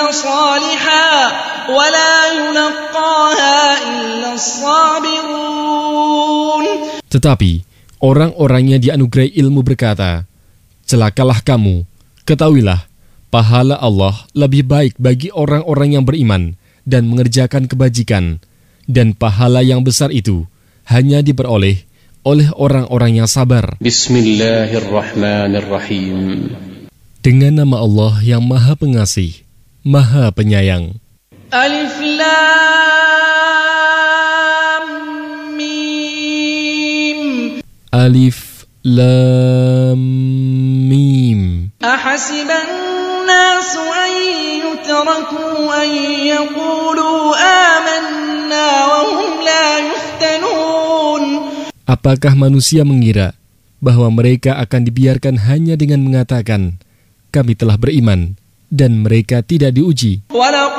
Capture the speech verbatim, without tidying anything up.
صالحا ولا يلقاها إلا الصابرون. Tetapi orang-orang yang dianugerahi ilmu berkata, celakalah kamu, ketahuilah, pahala Allah lebih baik bagi orang-orang yang beriman dan mengerjakan kebajikan, dan pahala yang besar itu hanya diperoleh oleh orang-orang yang sabar. Bismillahirrahmanirrahim. Dengan nama Allah yang Maha Pengasih, Maha Penyayang. Alif Lam Mim. Alif Lam Mim. Ahasiban nasu an yutraku an yaqulu amanna wa hum la yuftanun. Apakah manusia mengira bahwa mereka akan dibiarkan hanya dengan mengatakan, kami telah beriman, dan mereka tidak diuji?